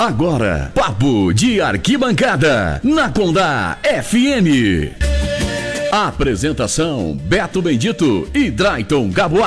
Agora, Papo de Arquibancada, na Condá FM. Apresentação: Beto Bendito e Drayton Gaboa.